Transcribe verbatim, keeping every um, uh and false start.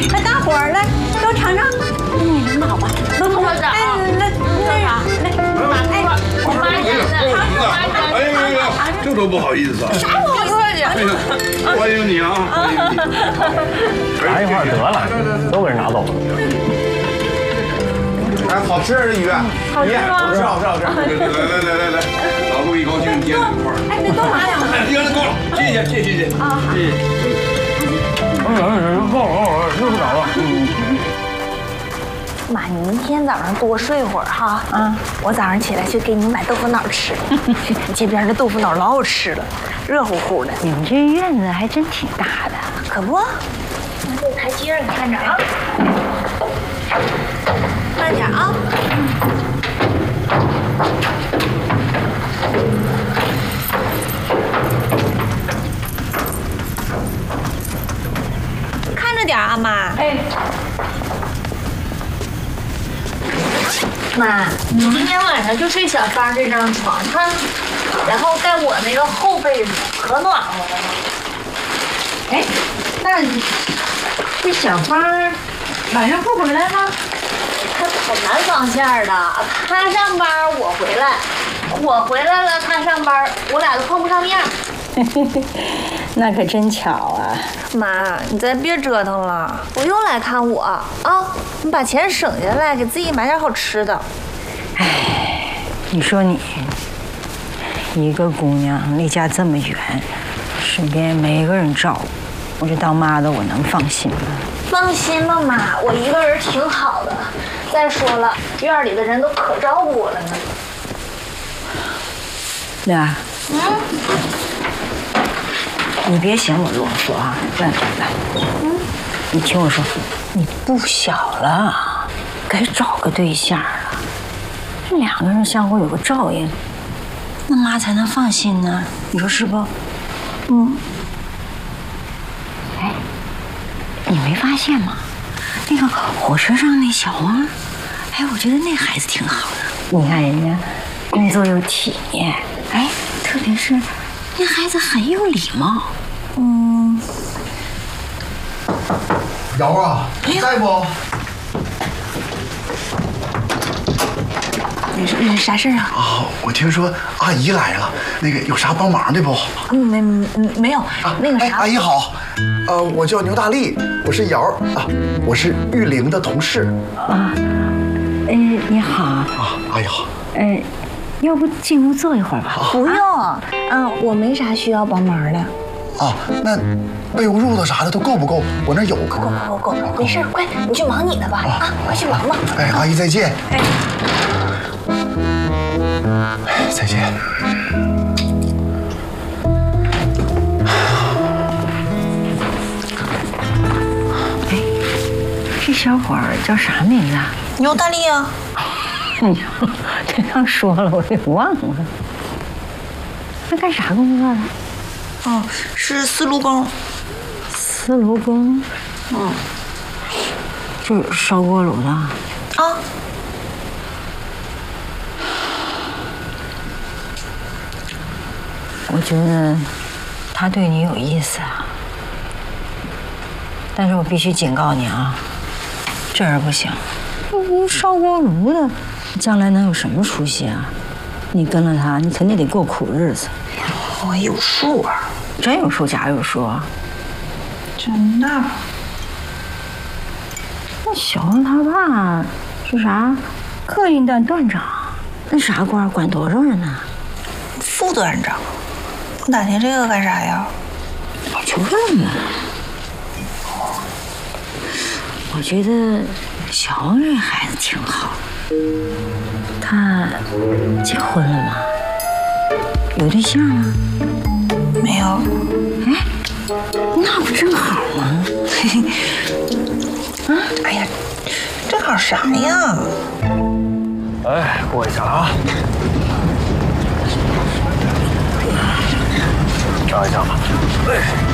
来，大伙儿来都尝尝。你领导吧，都同学长。哎，来那啥，来，哎，我妈家的， 哎呀呀呀，这多不好意思啊！ 啥不好意思？ 欢迎你啊！欢迎你。 拿一块儿得了，都给人拿走了。 哎，好吃这鱼， 好吃吗？ 好吃，好吃，好吃。 来来来来来，老陆一高兴接两块。 哎，你多拿两个。 哎，行了，够了，谢谢谢谢谢谢。 啊，好。 谢谢。 哎呀，够了够了，睡不着了。 妈，你明天早上多睡会儿哈。啊，我早上起来去给你买豆腐脑吃。这边的豆腐脑老好吃了，热乎乎的。 你们这院子还真挺大的， 可不。那这台阶你看着啊，慢点啊。看着点啊，妈。哎。妈，你今天晚上就睡小芳这张床，她，然后盖我那个厚被子，可暖和了。 哎，那这小芳晚上不回来吗？ 她跑南方线的，她上班我回来，我回来了她上班，我俩都碰不上面。 那可真巧啊！ 妈，你再别折腾了，不用来看我啊！你把钱省下来，给自己买点好吃的。 哎，你说你一个姑娘离家这么远，身边没个人照顾，我这当妈的我能放心吗？ 放心吧，妈，我一个人挺好的。再说了，院里的人都可照顾我了呢。 乐儿， 嗯。 你别嫌我啰嗦啊！来来来，嗯，你听我说，你不小了，该找个对象了。这两个人相互有个照应，那妈才能放心呢。你说是不？嗯。哎，你没发现吗？那个火车上那小王，哎，我觉得那孩子挺好的。你看人家工作又体面，哎，特别是。那孩子很有礼貌，嗯。 瑶啊，你在不？ 你是你啥事啊？ 啊，我听说阿姨来了，那个有啥帮忙的不？ 嗯，没没有啊，那个啥。 阿姨好，呃，我叫牛大力，我是瑶啊，我是玉玲的同事。 啊，哎，你好。 啊，阿姨好。 哎。要不进屋坐一会儿吧？ 不用，嗯，我没啥需要帮忙的。 啊，那被褥褥子啥的都够不够？我那有。 够够够够，没事，快，你去忙你的吧。啊，快去忙吧。 哎，阿姨再见。 哎， 哎，再见。 哎，这小伙儿叫啥名字啊？ 牛大力啊。 哎，这刚说了，我给忘了。他干啥工作的？ 哦，是丝炉工。 丝炉工？嗯，就是烧锅炉的。啊。我觉得他对你有意思啊，但是我必须警告你啊，这人不行。你烧锅炉的。将来能有什么出息啊？你跟了他，你肯定得过苦日子。 我有数啊， 真有数假有数啊？ 真的。 那小王他爸是啥？客运段段长，那啥官？管多少人呢？ 副段长。你打听这个干啥呀？ 我就问问。我觉得小王这孩子挺好。他结婚了吗？有对象吗？ 没有。 哎，那不正好吗？嘿嘿。 啊，哎呀，正好啥呀？ 哎，过一下啊。照一下吧。哎。